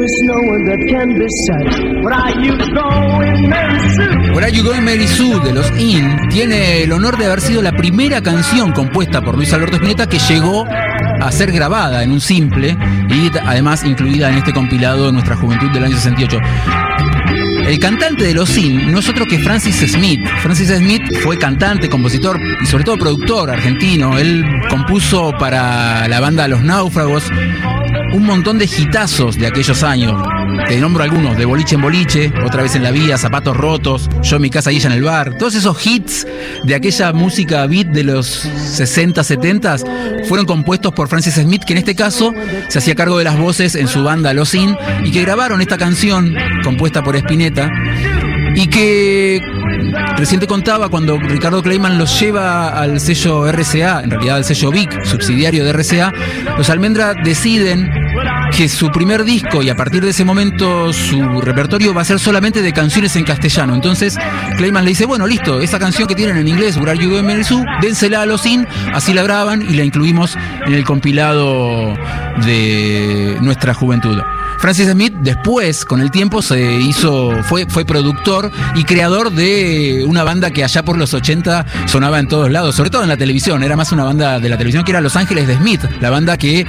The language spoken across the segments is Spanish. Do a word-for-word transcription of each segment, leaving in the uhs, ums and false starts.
no one that can be sad. Where are you going, Mary Sue? Where Are You Going, Mary Sue, de los In, tiene el honor de haber sido la primera canción compuesta por Luis Alberto Spinetta que llegó a ser grabada en un simple y además incluida en este compilado Nuestra Juventud del año sesenta y ocho. El cantante de los In no es otro que Francis Smith. Francis Smith fue cantante, compositor y sobre todo productor argentino. Él compuso para la banda Los Náufragos un montón de hitazos de aquellos años. Te nombro algunos: De boliche en boliche, Otra vez en la vía, Zapatos rotos, Yo en mi casa y ella en el bar. Todos esos hits de aquella música beat de los sesenta, setenta fueron compuestos por Francis Smith, que en este caso se hacía cargo de las voces en su banda Los In, y que grabaron esta canción compuesta por Spinetta, y que recién te contaba cuando Ricardo Kleiman los lleva al sello R C A, en realidad al sello Vic, subsidiario de R C A. Los Almendra deciden que su primer disco, y a partir de ese momento su repertorio, va a ser solamente de canciones en castellano. Entonces Kleiman le dice: bueno, listo, esa canción que tienen en inglés, Where Are You Going, Mary Sue, dénsela a los In. Así la graban y la incluimos en el compilado de Nuestra Juventud. Francis Smith después, con el tiempo, se hizo, fue, fue productor y creador de una banda que allá por los ochenta sonaba en todos lados, sobre todo en la televisión. Era más una banda de la televisión, que era Los Ángeles de Smith, la banda que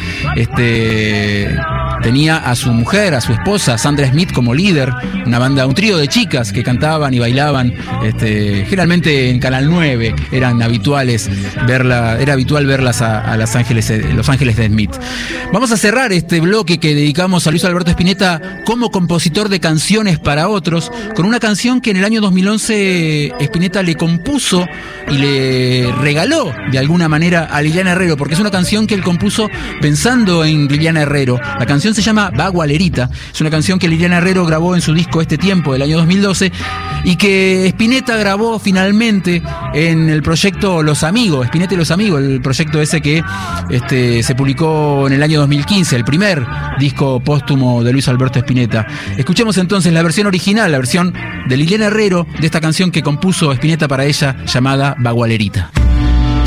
este, tenía a su mujer, a su esposa, Sandra Smith, como líder. Una banda, un trío de chicas que cantaban y bailaban, este, generalmente en Canal nueve eran habituales verla, era habitual verlas a, a Los Ángeles, Los Ángeles de Smith. Vamos a cerrar este bloque que dedicamos a Luis Alberto Spinetta como compositor de canciones para otros, con una canción que en el año dos mil once Spinetta le compuso y le regaló de alguna manera a Liliana Herrero, porque es una canción que él compuso pensando en Liliana Herrero. La canción se llama Bagualerita, es una canción que Liliana Herrero grabó en su disco Este Tiempo del año dos mil doce y que Spinetta grabó finalmente en el proyecto Los Amigos, Spinetta y Los Amigos, el proyecto ese que este, se publicó en el año dos mil quince, el primer disco póstumo de Luis Alberto Spinetta. Escuchemos entonces la versión original, la versión de Liliana Herrero de esta canción que compuso Spinetta para ella, llamada Bagualerita.